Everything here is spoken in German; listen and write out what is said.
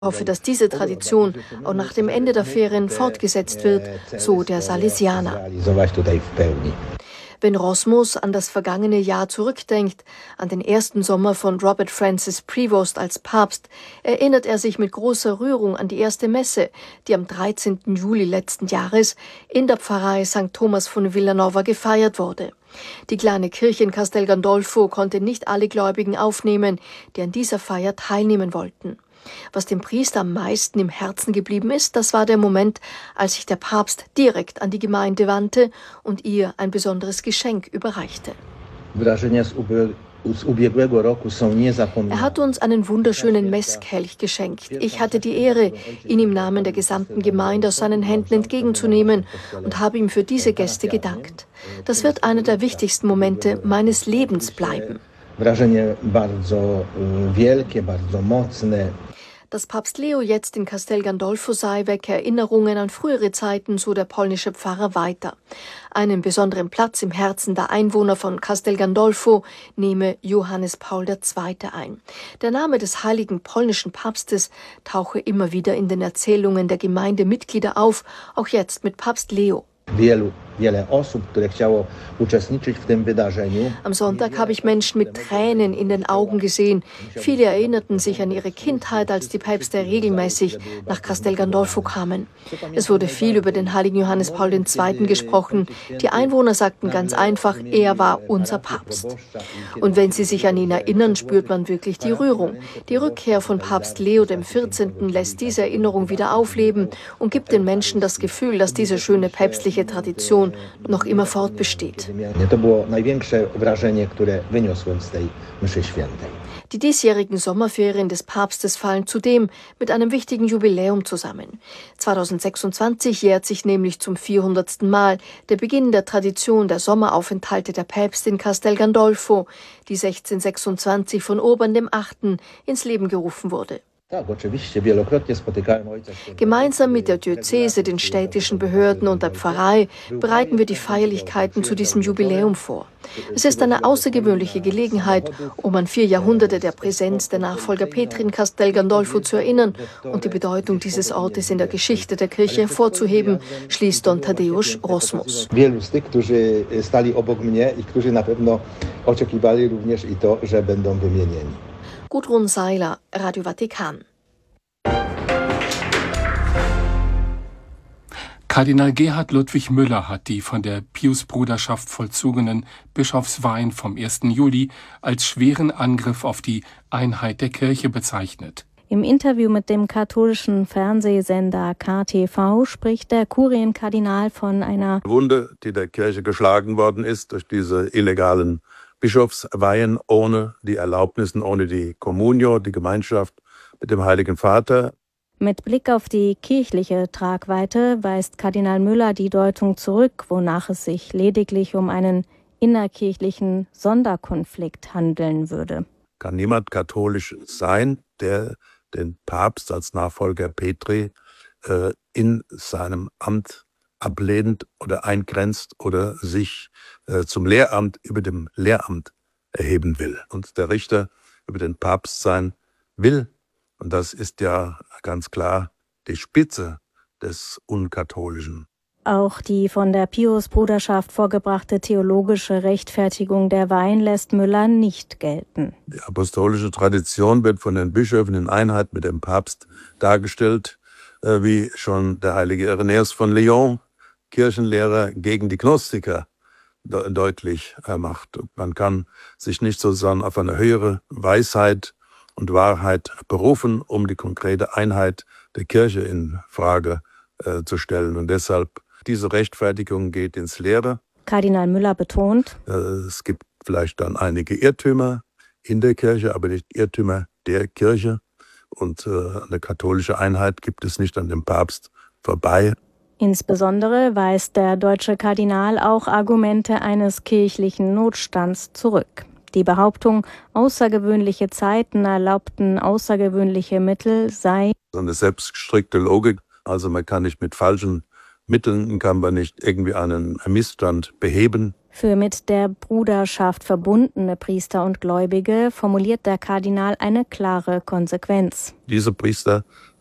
hoffe, dass diese Tradition auch nach dem Ende der Ferien fortgesetzt wird, so der Salesianer. Wenn Rosmus an das vergangene Jahr zurückdenkt, an den ersten Sommer von Robert Francis Prevost als Papst, erinnert er sich mit großer Rührung an die erste Messe, die am 13. Juli letzten Jahres in der Pfarrei St. Thomas von Villanova gefeiert wurde. Die kleine Kirche in Castel Gandolfo konnte nicht alle Gläubigen aufnehmen, die an dieser Feier teilnehmen wollten. Was dem Priester am meisten im Herzen geblieben ist, das war der Moment, als sich der Papst direkt an die Gemeinde wandte und ihr ein besonderes Geschenk überreichte. Er hat uns einen wunderschönen Messkelch geschenkt. Ich hatte die Ehre, ihn im Namen der gesamten Gemeinde aus seinen Händen entgegenzunehmen und habe ihm für diese Geste gedankt. Das wird einer der wichtigsten Momente meines Lebens bleiben. Dass Papst Leo jetzt in Castel Gandolfo sei, wecke Erinnerungen an frühere Zeiten, so der polnische Pfarrer weiter. Einen besonderen Platz im Herzen der Einwohner von Castel Gandolfo nehme Johannes Paul II. Ein. Der Name des heiligen polnischen Papstes tauche immer wieder in den Erzählungen der Gemeindemitglieder auf, auch jetzt mit Papst Leo. Am Sonntag habe ich Menschen mit Tränen in den Augen gesehen. Viele erinnerten sich an ihre Kindheit, als die Päpste regelmäßig nach Castel Gandolfo kamen. Es wurde viel über den heiligen Johannes Paul II. Gesprochen. Die Einwohner sagten ganz einfach, er war unser Papst. Und wenn sie sich an ihn erinnern, spürt man wirklich die Rührung. Die Rückkehr von Papst Leo XIV. Lässt diese Erinnerung wieder aufleben und gibt den Menschen das Gefühl, dass diese schöne päpstliche Tradition noch immer fortbesteht. Die diesjährigen Sommerferien des Papstes fallen zudem mit einem wichtigen Jubiläum zusammen. 2026 jährt sich nämlich zum 400. Mal der Beginn der Tradition der Sommeraufenthalte der Päpste in Castel Gandolfo, die 1626 von Urban VIII. Ins Leben gerufen wurde. Gemeinsam mit der Diözese, den städtischen Behörden und der Pfarrei bereiten wir die Feierlichkeiten zu diesem Jubiläum vor. Es ist eine außergewöhnliche Gelegenheit, um an 4 Jahrhunderte der Präsenz der Nachfolger Petri in Castel Gandolfo zu erinnern und die Bedeutung dieses Ortes in der Geschichte der Kirche hervorzuheben, schließt Don Tadeusz Rosmus. Gudrun Seiler, Radio Vatikan. Kardinal Gerhard Ludwig Müller hat die von der Piusbruderschaft vollzogenen Bischofsweihen vom 1. Juli als schweren Angriff auf die Einheit der Kirche bezeichnet. Im Interview mit dem katholischen Fernsehsender KTV spricht der Kurienkardinal von einer Wunde, die der Kirche geschlagen worden ist durch diese illegalen Bischofsweihen ohne die Erlaubnissen, ohne die Communio, die Gemeinschaft mit dem Heiligen Vater. Mit Blick auf die kirchliche Tragweite weist Kardinal Müller die Deutung zurück, wonach es sich lediglich um einen innerkirchlichen Sonderkonflikt handeln würde. Kann niemand katholisch sein, der den Papst als Nachfolger Petri in seinem Amt ablehnt oder eingrenzt oder sich zum Lehramt über dem Lehramt erheben will und der Richter über den Papst sein will. Und das ist ja ganz klar die Spitze des Unkatholischen. Auch die von der Piusbruderschaft vorgebrachte theologische Rechtfertigung der Weihen lässt Müller nicht gelten. Die apostolische Tradition wird von den Bischöfen in Einheit mit dem Papst dargestellt, wie schon der heilige Irenäus von Lyon, Kirchenlehrer gegen die Gnostiker, deutlich macht. Man kann sich nicht sozusagen auf eine höhere Weisheit und Wahrheit berufen, um die konkrete Einheit der Kirche in Frage zu stellen. Und deshalb, diese Rechtfertigung geht ins Leere. Kardinal Müller betont, es gibt vielleicht dann einige Irrtümer in der Kirche, aber nicht Irrtümer der Kirche. Und eine katholische Einheit gibt es nicht an dem Papst vorbei. Insbesondere weist der deutsche Kardinal auch Argumente eines kirchlichen Notstands zurück. Die Behauptung, außergewöhnliche Zeiten erlaubten außergewöhnliche Mittel sei eine selbstgestrickte Logik. Also man kann nicht mit falschen Mitteln kann man nicht irgendwie einen Missstand beheben. Für mit der Bruderschaft verbundene Priester und Gläubige formuliert der Kardinal eine klare Konsequenz. Diese Priester